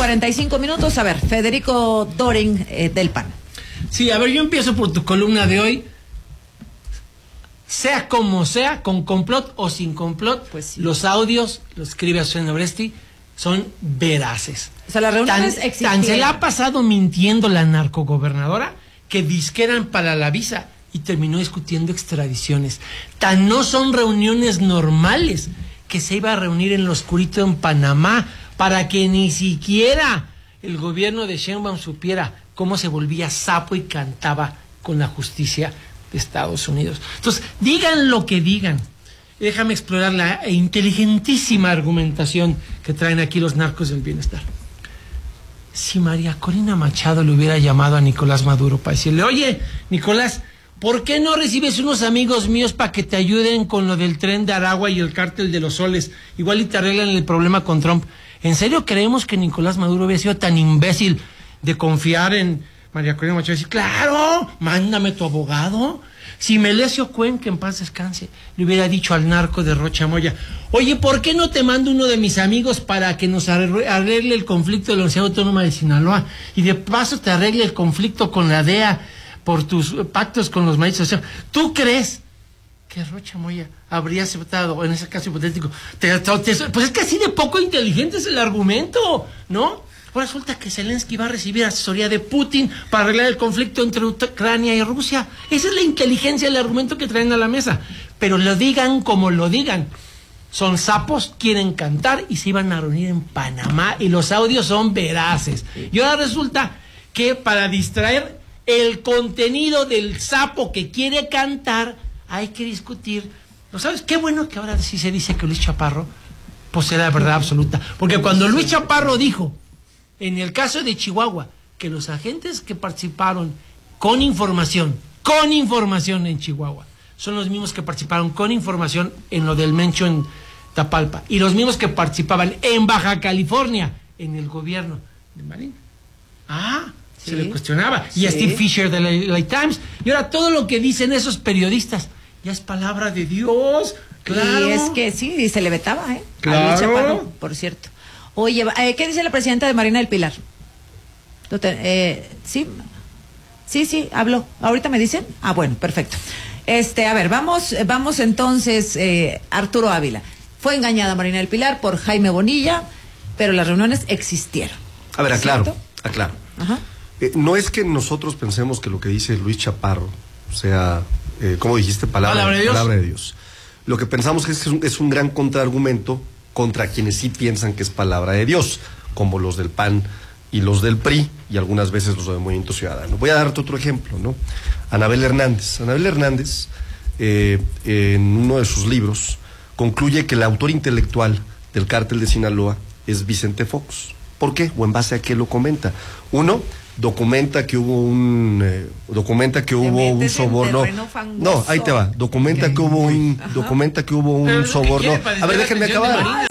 8:45. A ver, Federico Doring, del PAN. Sí, a ver, yo empiezo por tu columna de hoy. Sea como sea, con complot o sin complot, pues sí. Los audios, lo escribe Azucena Oresti, son veraces. O sea, las reuniones existieron. Tan se le ha pasado mintiendo la narcogobernadora que disqueran para la visa y terminó discutiendo extradiciones. Tan no son reuniones normales que se iba a reunir en lo oscurito en Panamá para que ni siquiera el gobierno de Sheinbaum supiera cómo se volvía sapo y cantaba con la justicia de Estados Unidos. Entonces, digan lo que digan. Déjame explorar la inteligentísima argumentación que traen aquí los narcos del bienestar. Si María Corina Machado le hubiera llamado a Nicolás Maduro para decirle, oye, Nicolás, ¿por qué no recibes unos amigos míos para que te ayuden con lo del Tren de Aragua y el cártel de los soles? Igual y te arreglan el problema con Trump. ¿En serio creemos que Nicolás Maduro hubiera sido tan imbécil de confiar en María Corina Machado y decir, claro, mándame tu abogado? Si Melesio Cuen, que en paz descanse, le hubiera dicho al narco de Rocha Moya, oye, ¿por qué no te mando uno de mis amigos para que nos arregle el conflicto de la Universidad Autónoma de Sinaloa? Y de paso te arregle el conflicto con la DEA por tus pactos con los maestros. O sea, ¿tú crees que Rocha Moya habría aceptado, en ese caso hipotético? Pues es que así de poco inteligente es el argumento, ¿no? Ahora resulta que Zelensky va a recibir asesoría de Putin para arreglar el conflicto entre Ucrania y Rusia. Esa es la inteligencia del argumento que traen a la mesa. Pero lo digan como lo digan. Son sapos, quieren cantar y se iban a reunir en Panamá y los audios son veraces. Y ahora resulta que para distraer el contenido del sapo que quiere cantar, hay que discutir. ¿No sabes? Qué bueno que ahora sí se dice que Luis Chaparro posee la verdad absoluta. Porque cuando Luis Chaparro dijo, en el caso de Chihuahua, que los agentes que participaron con información en Chihuahua, son los mismos que participaron con información en lo del Mencho en Tapalpa, y los mismos que participaban en Baja California, en el gobierno de Marín. Se le cuestionaba. Y a Steve Fisher de la Times. Y ahora todo lo que dicen esos periodistas ya es palabra de Dios. Claro. Y es que sí, se le vetaba, Claro. A Luis Chaparro, por cierto. Oye, ¿qué dice la presidenta de Marina del Pilar? Sí, habló. ¿Ahorita me dicen? Bueno, perfecto. A ver, vamos entonces, Arturo Ávila. Fue engañada Marina del Pilar por Jaime Bonilla, pero las reuniones existieron. A ver, aclaro. Ajá. No es que nosotros pensemos que lo que dice Luis Chaparro sea, ¿cómo dijiste? Palabra de Dios. Lo que pensamos es que es un gran contraargumento contra quienes sí piensan que es palabra de Dios, como los del PAN y los del PRI, y algunas veces los del Movimiento Ciudadano. Voy a darte otro ejemplo, ¿no? Anabel Hernández, en uno de sus libros, concluye que el autor intelectual del cártel de Sinaloa es Vicente Fox. ¿Por qué? ¿O en base a qué lo comenta? Uno, documenta que hubo un soborno. No, ahí te va. Documenta que hubo un soborno. A ver, déjenme acabar.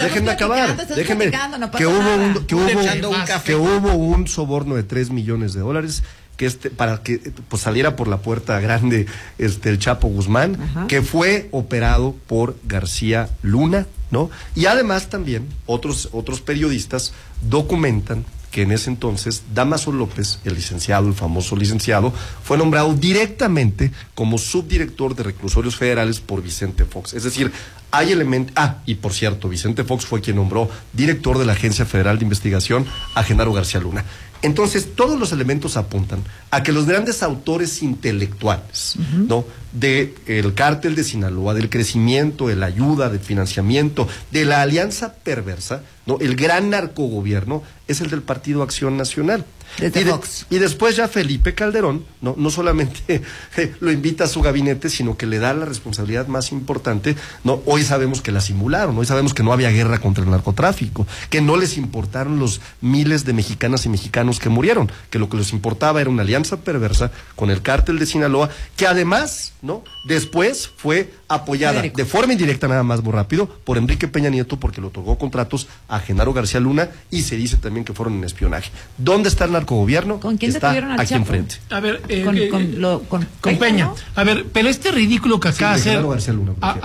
Que hubo un soborno de $3 millones para que pues saliera por la puerta grande el Chapo Guzmán. Ajá. Que fue operado por García Luna, ¿no? Y además también otros periodistas documentan que en ese entonces Dámaso López, el famoso licenciado, fue nombrado directamente como subdirector de reclusorios federales por Vicente Fox. Es decir, hay elementos... y por cierto, Vicente Fox fue quien nombró director de la Agencia Federal de Investigación a Genaro García Luna. Entonces, todos los elementos apuntan a que los grandes autores intelectuales, ¿no?, del cártel de Sinaloa, del crecimiento, de la ayuda, del financiamiento, de la alianza perversa, ¿no?, el gran narcogobierno, es el del Partido Acción Nacional. Y después ya Felipe Calderón, no solamente lo invita a su gabinete, sino que le da la responsabilidad más importante, ¿no? Hoy sabemos que la simularon, hoy sabemos que no había guerra contra el narcotráfico, que no les importaron los miles de mexicanas y mexicanos que murieron, que lo que les importaba era una alianza perversa con el cártel de Sinaloa, que además, ¿no?, después fue apoyada de forma indirecta, nada más muy rápido, por Enrique Peña Nieto, porque le otorgó contratos a Genaro García Luna, y se dice también que fueron en espionaje. ¿Dónde está el narcogobierno? ¿Con quién se tuvieron al aquí Chapo? Enfrente. A ver, con Peña. ¿no? A ver, pero este ridículo que acaba de hacer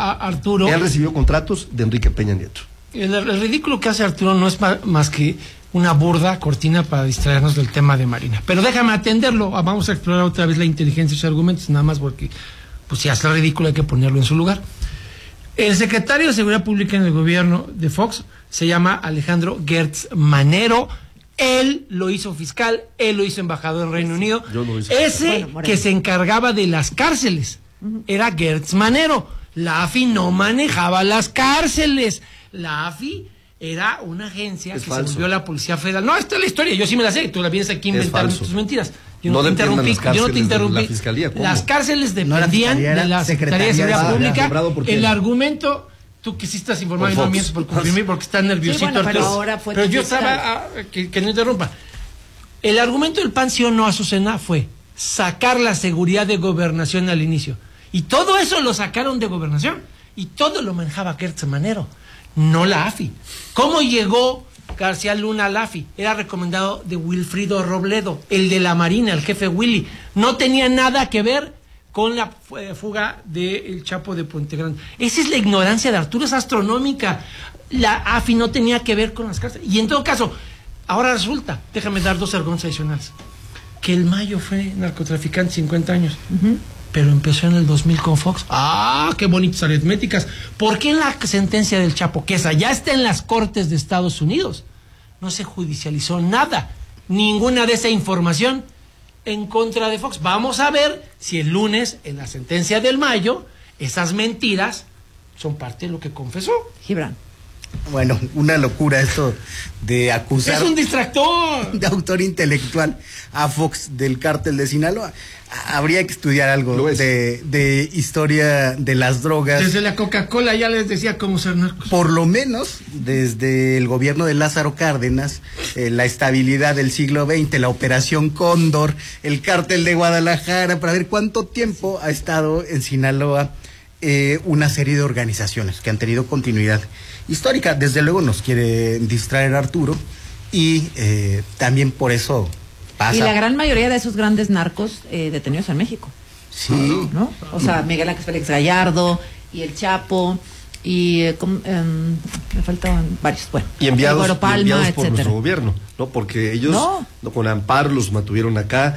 Arturo... Él recibió contratos de Enrique Peña Nieto. El ridículo que hace Arturo no es más que una burda cortina para distraernos del tema de Marina. Pero déjame atenderlo, vamos a explorar otra vez la inteligencia y sus argumentos, nada más porque, pues si hace ridículo hay que ponerlo en su lugar. El secretario de Seguridad Pública en el gobierno de Fox se llama Alejandro Gertz Manero. Él lo hizo fiscal, él lo hizo embajador en Reino Unido. Yo lo hice. Ese que se encargaba de las cárceles era Gertz Manero. La AFI no manejaba las cárceles. La AFI era una agencia que se volvió la Policía Federal. No, esta es la historia, yo sí me la sé. Tú la vienes aquí a inventar tus mentiras. Yo no te interrumpí. La fiscalía, las cárceles dependían de la Secretaría de Seguridad Pública. El argumento, tú que sí estás informado y no mientes por confirmar porque estás nerviosito. Sí, bueno, pero ahora fue pero yo estaba, que no interrumpa. El argumento del PAN, sí o no, Azucena, fue sacar la seguridad de Gobernación al inicio. Y todo eso lo sacaron de Gobernación. Y todo lo manejaba Gertz Manero, no la AFI. ¿Cómo llegó García Luna al AFI? Era recomendado de Wilfrido Robledo, el de la Marina, el jefe Willy. No tenía nada que ver con la fuga del Chapo de Puente Grande. Esa es la ignorancia de Arturo, es astronómica. La AFI no tenía que ver con las cárceles. Y en todo caso, ahora resulta, déjame dar 2 argumentos adicionales, que el Mayo fue narcotraficante 50 años. Pero empezó en el 2000 con Fox. ¡Ah, qué bonitas aritméticas! ¿Por qué en la sentencia del Chapo, que esa ya está en las Cortes de Estados Unidos, no se judicializó nada, ninguna de esa información en contra de Fox? Vamos a ver si el lunes, en la sentencia del Mayo, esas mentiras son parte de lo que confesó. Gibran. Bueno, una locura esto de acusar... ¡Es un distractor! ...de autor intelectual a Fox del cártel de Sinaloa. Habría que estudiar algo de historia de las drogas. Desde la Coca-Cola ya les decía cómo ser narcos. Por lo menos desde el gobierno de Lázaro Cárdenas, la estabilidad del siglo XX, la Operación Cóndor, el cártel de Guadalajara, para ver cuánto tiempo ha estado en Sinaloa una serie de organizaciones que han tenido continuidad histórica. Desde luego nos quiere distraer Arturo y también por eso pasa. Y la gran mayoría de esos grandes narcos detenidos en México. Sí. ¿No? O sea, Miguel Ángel Félix Gallardo y el Chapo y me faltaban varios. Bueno, y enviados por etcétera. nuestro gobierno, ¿no? Porque ellos con amparo los mantuvieron acá.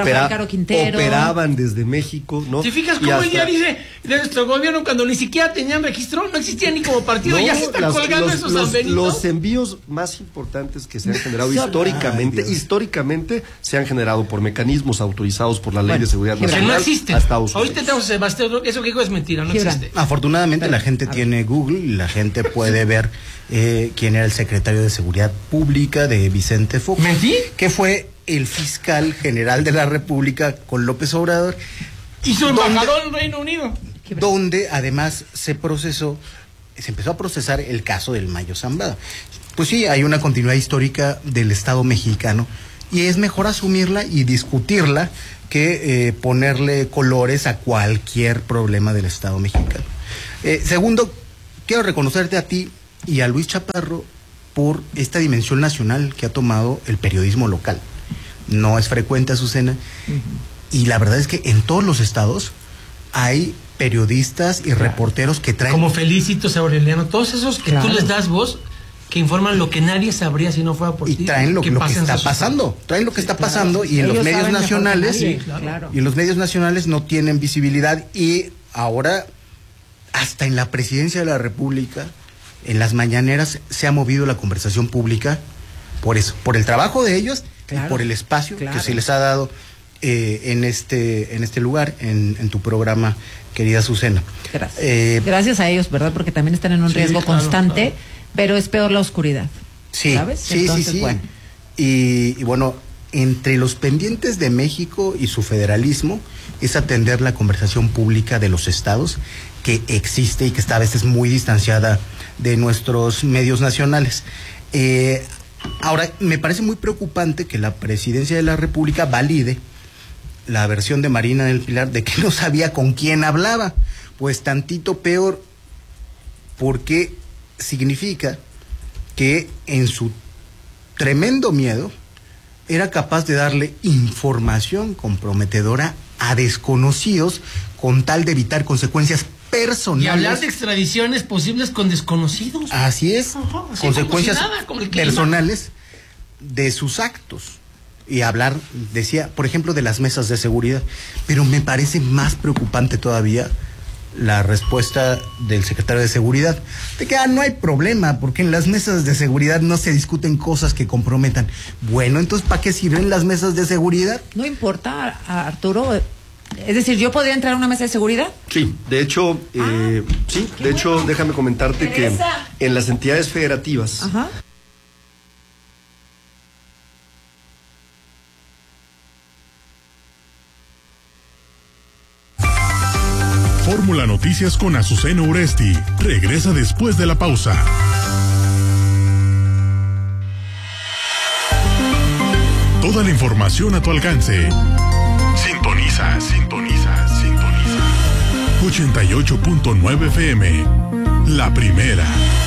Operaban desde México, ¿no? ¿Te fijas cómo ella dice de nuestro gobierno cuando ni siquiera tenían registro? No existían ni como partido, ya se están colgando esos sanbenitos. Los envíos más importantes que se han generado históricamente se han generado por mecanismos autorizados por la Ley de Seguridad Nacional. Que no existen. Ahorita tenemos Sebastián, eso que dijo es mentira, no existe. Afortunadamente la gente tiene Google y la gente puede ver quién era el secretario de Seguridad Pública de Vicente Fox. ¿Mentí? Que fue el fiscal general de la República con López Obrador. Y su embajador en Reino Unido. Donde además se empezó a procesar el caso del Mayo Zambada. Pues sí, hay una continuidad histórica del Estado mexicano y es mejor asumirla y discutirla que ponerle colores a cualquier problema del Estado mexicano. Segundo, quiero reconocerte a ti y a Luis Chaparro por esta dimensión nacional que ha tomado el periodismo local. No es frecuente, Azucena, y la verdad es que en todos los estados hay periodistas y reporteros que traen... Como Felicitos, Aureliano, todos esos que tú les das voz, que informan lo que nadie sabría si no fuera por ti. Y traen lo que está pasando, y en los medios nacionales, y en los medios nacionales no tienen visibilidad, y ahora hasta en la presidencia de la República, en las mañaneras, se ha movido la conversación pública por eso, por el trabajo de ellos y por el espacio que se les ha dado en este lugar, en tu programa, querida Azucena. Gracias. Gracias a ellos, ¿verdad? Porque también están en un riesgo constante, pero es peor la oscuridad. Sí, ¿sabes? Entonces, sí. Bueno. Y bueno, entre los pendientes de México y su federalismo es atender la conversación pública de los estados, que existe y que está a veces muy distanciada de nuestros medios nacionales. Ahora, me parece muy preocupante que la Presidencia de la República valide la versión de Marina del Pilar de que no sabía con quién hablaba. Pues tantito peor, porque significa que en su tremendo miedo era capaz de darle información comprometedora a desconocidos con tal de evitar consecuencias personales. Y hablar de extradiciones posibles con desconocidos. Así es, consecuencias personales de sus actos y hablar, decía, por ejemplo, de las mesas de seguridad, pero me parece más preocupante todavía la respuesta del secretario de Seguridad, de que no hay problema, porque en las mesas de seguridad no se discuten cosas que comprometan. Bueno, entonces, ¿para qué sirven las mesas de seguridad? No importa, Arturo. Es decir, ¿yo podría entrar a una mesa de seguridad? Sí, de hecho, bueno. Déjame comentarte Teresa. que en las entidades federativas, Ajá. Fórmula Noticias con Azucena Uresti regresa después de la pausa. Toda la información a tu alcance. Sintoniza. 88.9 FM. La primera.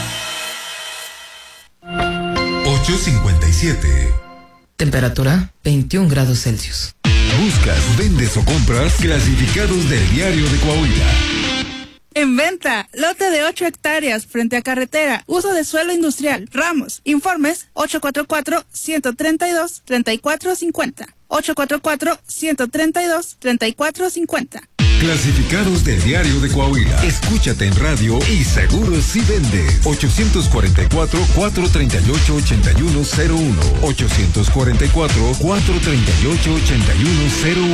8:57. Temperatura 21 grados Celsius. Buscas, vendes o compras clasificados del Diario de Coahuila. En venta, lote de 8 hectáreas frente a carretera, uso de suelo industrial, Ramos. Informes 844-132-3450. 844-132-3450. Clasificados del Diario de Coahuila. Escúchate en radio y seguro si vendes. 844-438-8101. 844-438-8101.